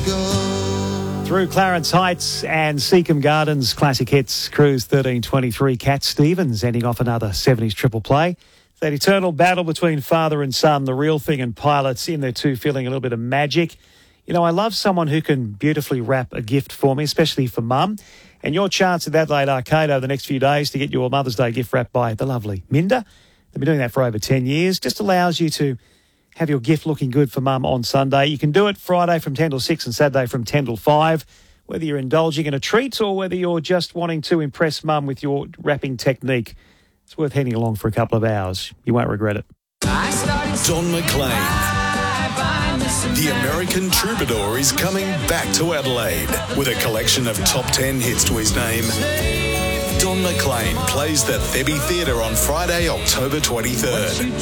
Through Clarence Heights and Seacombe Gardens, classic hits, Cruise 1323, Cat Stevens ending off another 70s triple play. That eternal battle between father and son, the real thing, and pilots in there too, feeling a little bit of magic. You know, I love someone who can beautifully wrap a gift for me, especially for mum. And your chance at Adelaide Arcade over the next few days to get your Mother's Day gift wrapped by the lovely Minda. They've been doing that for over 10 years. Just allows you to have your gift looking good for mum on Sunday. You can do it Friday from 10 till 6 and Saturday from 10 till 5. Whether you're indulging in a treat or whether you're just wanting to impress mum with your wrapping technique, it's worth heading along for a couple of hours. You won't regret it. Don McLean, the American troubadour, is coming back to Adelaide with a collection of top 10 hits to his name. Don McLean plays the Thebby Theatre on Friday, October 23rd.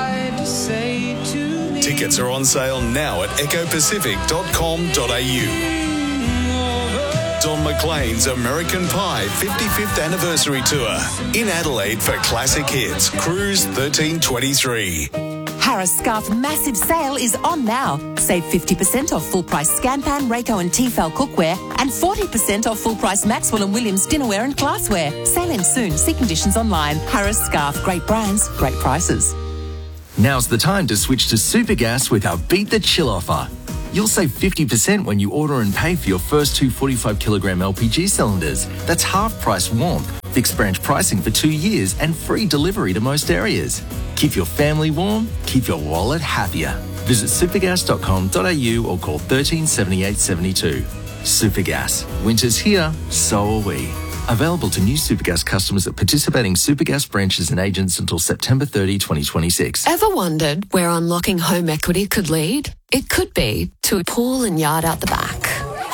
Tickets are on sale now at ecopacific.com.au. Don McLean's American Pie 55th Anniversary Tour in Adelaide for classic hits, Cruise 1323. Harris Scarf massive sale is on now. Save 50% off full price Scampan, Rayco and Tefal cookware and 40% off full price Maxwell and Williams dinnerware and glassware. Sale ends soon. See conditions online. Harris Scarf, great brands, great prices. Now's the time to switch to Supergas with our Beat the Chill offer. You'll save 50% when you order and pay for your first two 45-kilogram LPG cylinders. That's half-price warmth, fixed branch pricing for 2 years and free delivery to most areas. Keep your family warm, keep your wallet happier. Visit supergas.com.au or call 13 78 72. Supergas. Winter's here, so are we. Available to new Supergas customers at participating Supergas branches and agents until September 30, 2026. Ever wondered where unlocking home equity could lead? It could be to a pool and yard out the back.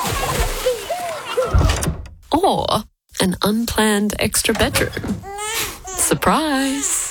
Or an unplanned extra bedroom. Surprise!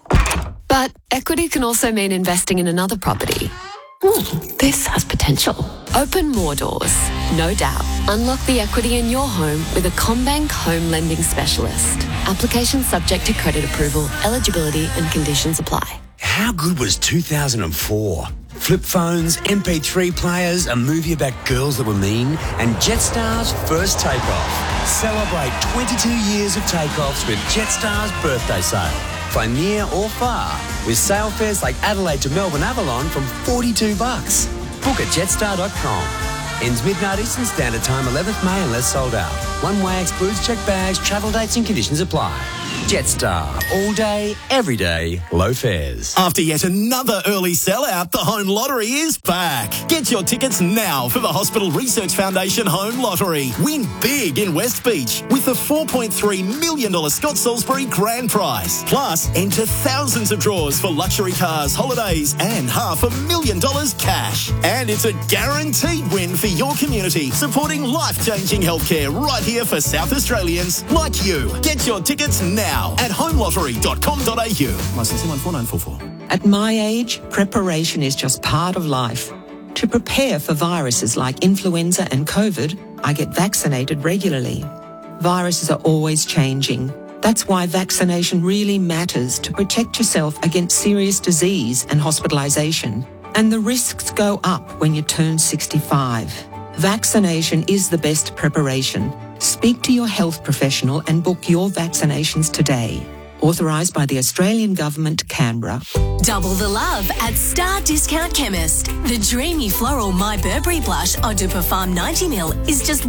But equity can also mean investing in another property. This has potential. Open more doors, no doubt. Unlock the equity in your home with a CommBank home lending specialist. Application subject to credit approval, eligibility and conditions apply. How good was 2004? Flip phones, MP3 players, a movie about girls that were mean, and Jetstar's first takeoff. Celebrate 22 years of takeoffs with Jetstar's birthday sale. Fly near or far with sale fares like Adelaide to Melbourne Avalon from $42. Book at jetstar.com. Ends midnight Eastern Standard Time, 11th May unless sold out. One way excludes checked bags, travel dates and conditions apply. Jetstar. All day, every day, low fares. After yet another early sellout, the Home Lottery is back. Get your tickets now for the Hospital Research Foundation Home Lottery. Win big in West Beach with the $4.3 million Scott Salisbury grand prize. Plus, enter thousands of draws for luxury cars, holidays and $500,000 cash. And it's a guaranteed win for your community, supporting life-changing healthcare right here for South Australians like you. Get your tickets now at homelottery.com.au. Licence 14944. At my age, preparation is just part of life. To prepare for viruses like influenza and COVID, I get vaccinated regularly. Viruses are always changing. That's why vaccination really matters to protect yourself against serious disease and hospitalisation. And the risks go up when you turn 65. Vaccination is the best preparation. Speak to your health professional and book your vaccinations today. Authorised by the Australian Government, Canberra. Double the love at Star Discount Chemist. The dreamy floral My Burberry blush Eau de Parfum 90ml is just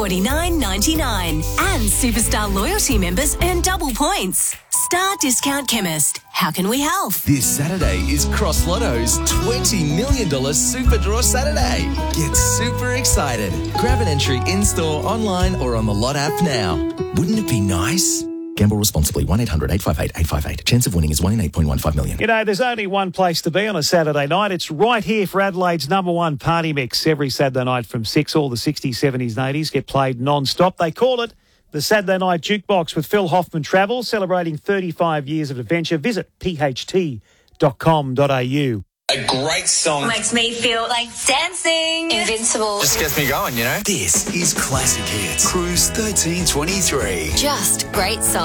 $149.99. And Superstar loyalty members earn double points. Star Discount Chemist. How can we help? This Saturday is Cross Lotto's $20 million Super Draw Saturday. Get super excited. Grab an entry in-store, online or on the Lot app now. Wouldn't it be nice? Gamble responsibly. 1-800-858-858. Chance of winning is 1 in 8.15 million. You know, there's only one place to be on a Saturday night. It's right here for Adelaide's number one party mix. Every Saturday night from 6, all the 60s, 70s and 80s get played non-stop. They call it the Saturday Night Jukebox with Phil Hoffman Travel, celebrating 35 years of adventure. Visit pht.com.au. A great song. Makes me feel like dancing. Invincible. Just gets me going, you know. This is Classic Hits, Cruise 1323. Just great songs.